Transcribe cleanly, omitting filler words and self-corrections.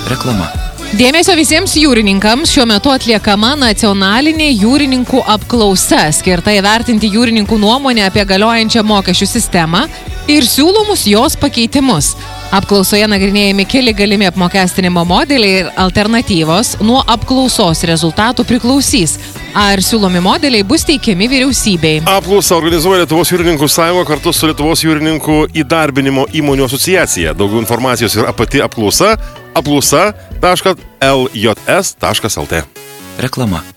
Reklama. Dėmesio visiems jūrininkams, šiuo metu atliekama nacionalinė jūrininkų apklausa, skirta įvertinti jūrininkų nuomonę apie galiojančią mokesčių sistemą ir siūlomus jos pakeitimus. Apklausoje nagrinėjami keli galimi apmokestinimo modeliai ir alternatyvos. Nuo apklausos rezultatų priklausys, ar siūlomi modeliai bus teikiami vyriausybei. Apklausą organizuoja Lietuvos jūrininkų sąjunga kartu su Lietuvos jūrininkų įdarbinimo įmonių asociacija. Daugiau informacijos ir pati apklausa apklausa.ljs.lt. Reklama.